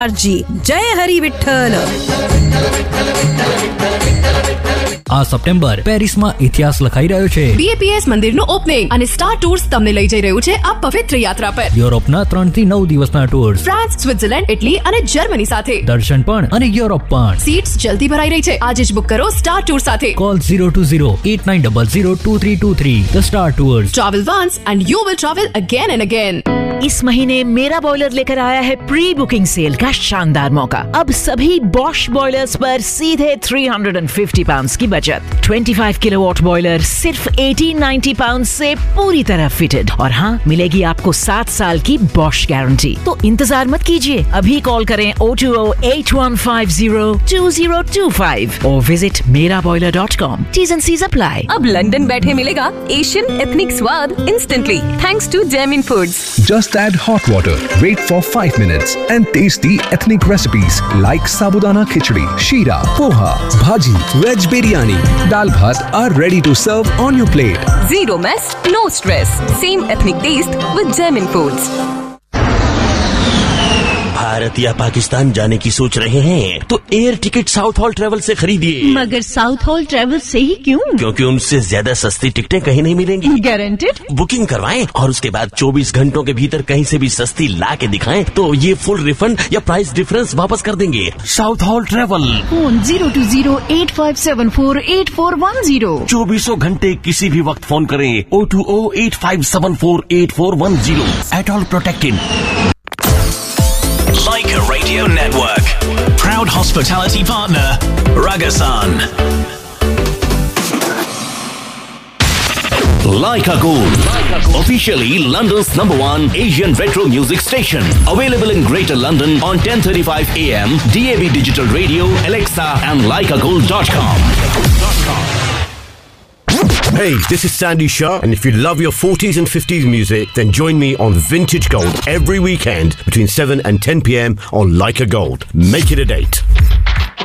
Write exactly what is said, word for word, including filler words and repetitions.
जी जय हरी विठ्ठल. આ સપ્ટેમ્બર પેરિસમાં ઇતિહાસ લખાઈ રહ્યો છે. બીએપીએસ મંદિરનું ઓપનિંગ અને સ્ટાર ટૂર્સ તમને લઈ જઈ રહ્યું છે આ પવિત્ર યાત્રા પર. યુરોપના ત્રણ થી નવ દિવસના ટૂર્સ, ફ્રાન્સ, સ્વિટ્ઝરલેન્ડ, ઇટલી અને જર્મની સાથે. દર્શન પણ અને યુરોપ પણ. સીટ્સ જલ્દી ભરાઈ રહી છે. આજે જ બુક કરો સ્ટાર ટૂર સાથે. Call zero two zero eight nine zero zero two three two three. The Star Tours. Travel once and you will travel again and again. इस महीने मेरा बॉयलर लेकर आया है प्री बुकिंग सेल का शानदार मौका. अब सभी बॉश बॉयलर्स पर सीधे three hundred fifty पाउंड्स की बचत. twenty-five किलोवाट बॉयलर सिर्फ eighteen ninety पाउंड से पूरी तरह फिटेड. और हाँ, मिलेगी आपको सात साल की बॉश गारंटी. तो इंतजार मत कीजिए, अभी कॉल करें zero two zero eight one five zero two zero two five और विजिट मेरा boiler dot com. T's and C's apply. अब लंदन बैठे मिलेगा एशियन एथनिक स्वाद instantly thanks to जेमिन foods. Just add hot water, wait for five minutes and taste the ethnic recipes like sabudana khichdi, sheera, poha, bhaji, veg biryani, dal bhat are ready to serve on your plate. Zero mess, no stress. Same ethnic taste with German foods. Bharat या पाकिस्तान जाने की सोच रहे हैं तो air ticket south hall travel से खरीदिए. मगर साउथ हॉल ट्रेवल से ही क्यों? क्योंकि उनसे ज्यादा सस्ती टिकटें कहीं नहीं मिलेंगी. गारंटेड. बुकिंग करवाएं और उसके बाद चौबीस घंटों के भीतर कहीं से भी सस्ती ला के दिखाएं तो ये फुल रिफंड या प्राइस डिफरेंस वापस कर देंगे. South hall travel. Phone zero two zero eight five seven four eight four one zero. चौबीसों घंटे किसी भी वक्त फोन करें. zero two zero eight five seven four eight four one zero. At all protected. Leica Radio Network. Proud hospitality partner, Ragasan. Leica Gold. Officially London's number one Asian retro music station. Available in Greater London on ten thirty-five A M, D A B Digital Radio, Alexa and leica gold dot com. Hey, this is Sandy Shah, and if you love your forties and fifties music, then join me on Vintage Gold every weekend between seven and ten p m on Leica Gold. Make it a date.